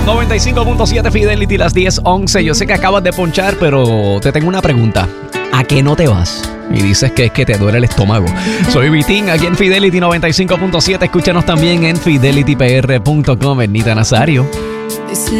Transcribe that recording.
95.7 Fidelity, las 10:11. Yo sé que acabas de ponchar, pero te tengo una pregunta. ¿A qué no te vas? Y dices que es que te duele el estómago. Soy Vitín, aquí en Fidelity 95.7. Escúchanos también en fidelitypr.com. Ernita Nazario.